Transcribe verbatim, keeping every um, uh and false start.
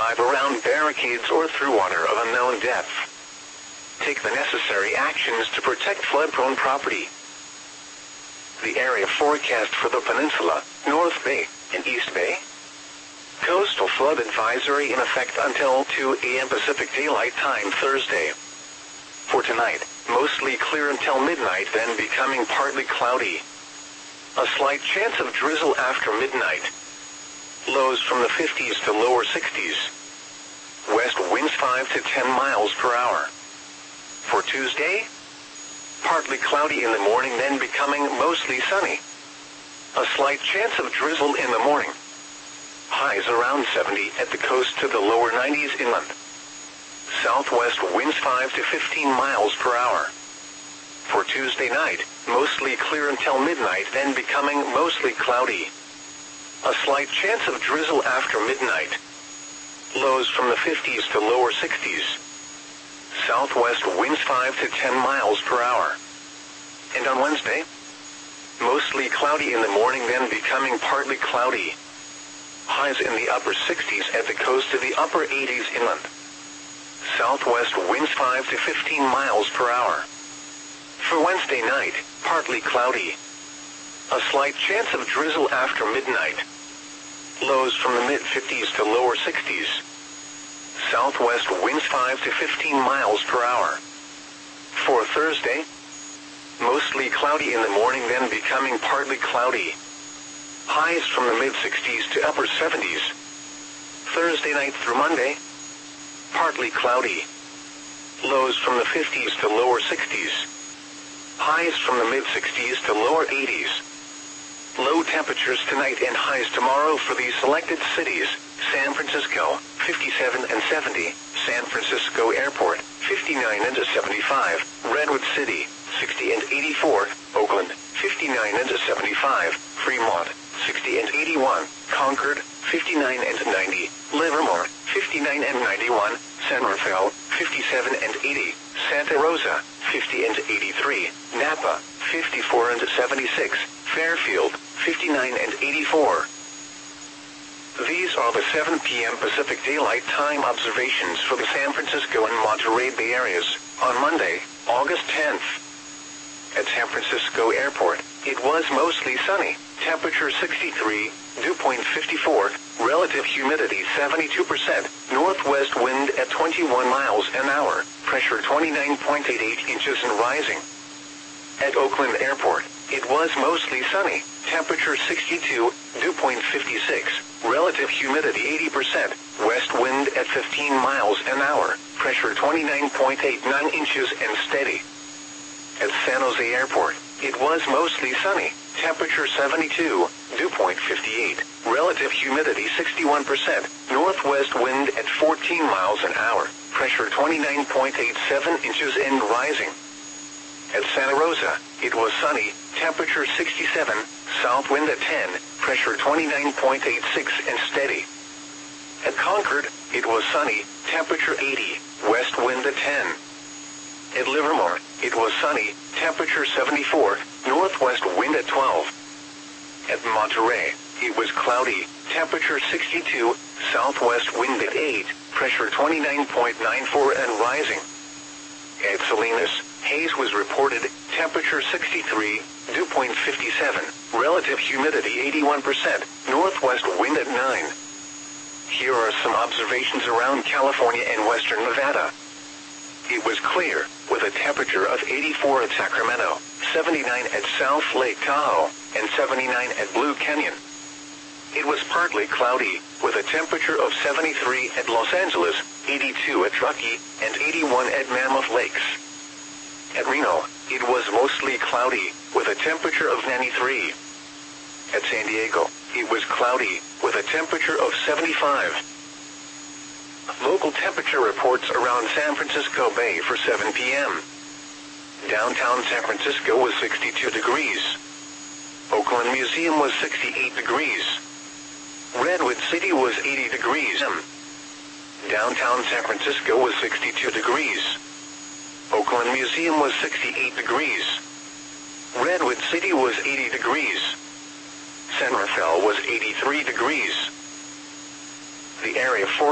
drive around barricades or through water of unknown depth. Take the necessary actions to protect flood-prone property. The area forecast for the peninsula, North Bay, and East Bay. Coastal flood advisory in effect until two A M Pacific Daylight Time Thursday. For tonight, mostly clear until midnight, then becoming partly cloudy. A slight chance of drizzle after midnight. Lows from the fifties to lower sixties. West winds five to ten miles per hour. For Tuesday, partly cloudy in the morning, then becoming mostly sunny. A slight chance of drizzle in the morning. Highs around seventy at the coast to the lower nineties inland. Southwest winds five to fifteen miles per hour. For Tuesday night, mostly clear until midnight, then becoming mostly cloudy. A slight chance of drizzle after midnight. Lows from the fifties to lower sixties. Southwest winds five to ten miles per hour. And on Wednesday, mostly cloudy in the morning, then becoming partly cloudy. Highs in the upper sixties at the coast to the upper eighties inland. Southwest winds five to fifteen miles per hour. For Wednesday night, partly cloudy. A slight chance of drizzle after midnight. Lows from the mid-fifties to lower sixties. Southwest winds five to fifteen miles per hour. For Thursday, mostly cloudy in the morning, then becoming partly cloudy. Highs from the mid-sixties to upper seventies. Thursday night through Monday, partly cloudy. Lows from the fifties to lower sixties. Highs from the mid-sixties to lower eighties. Low temperatures tonight and highs tomorrow for these selected cities: San Francisco, fifty-seven and seventy, San Francisco Airport, fifty-nine and seventy-five, Redwood City, sixty and eighty-four, Oakland, fifty-nine and seventy-five, Fremont, sixty and eighty-one, Concord, fifty-nine and ninety, Livermore, fifty-nine and ninety-one, San Rafael, fifty-seven and eighty, Santa Rosa, fifty and eighty-three, Napa, fifty-four and seventy-six, Fairfield, fifty-nine and eighty-four. These are the seven P M Pacific Daylight Time observations for the San Francisco and Monterey Bay areas on Monday, August tenth. At San Francisco Airport, it was mostly sunny, temperature sixty-three, dew point fifty-four, relative humidity seventy-two percent, northwest wind at twenty-one miles an hour, pressure twenty-nine point eight eight inches and rising. At Oakland Airport, it was mostly sunny, temperature sixty-two, dew point fifty-six, relative humidity eighty percent, west wind at fifteen miles an hour, pressure twenty-nine point eight nine inches and steady. At San Jose Airport, it was mostly sunny, temperature seventy-two, dew point fifty-eight, relative humidity sixty-one percent, northwest wind at fourteen miles an hour, pressure twenty-nine point eight seven inches and rising. At Santa Rosa, it was sunny, temperature sixty-seven, south wind at ten, pressure twenty-nine point eight six and steady. At Concord, it was sunny, temperature eighty, west wind at ten. At Livermore, it was sunny, temperature seventy-four, northwest wind at twelve. At Monterey, it was cloudy, temperature sixty-two, southwest wind at eight, pressure twenty-nine point nine four and rising. At Salinas, haze was reported, temperature sixty-three, dew point fifty-seven, relative humidity eighty-one percent, northwest wind at nine. Here are some observations around California and western Nevada. It was clear, with a temperature of eighty-four at Sacramento, seventy-nine at South Lake Tahoe, and seventy-nine at Blue Canyon. It was partly cloudy, with a temperature of seventy-three at Los Angeles, eighty-two at Truckee, and eighty-one at Mammoth Lakes. At Reno, it was mostly cloudy, with a temperature of ninety-three. At San Diego, it was cloudy, with a temperature of seventy-five. Local temperature reports around San Francisco Bay for seven P M Downtown San Francisco was sixty-two degrees. Oakland Museum was sixty-eight degrees. Redwood City was eighty degrees. Downtown San Francisco was sixty-two degrees. Oakland Museum was sixty-eight degrees. Redwood City was eighty degrees. San Rafael was eighty-three degrees. The area for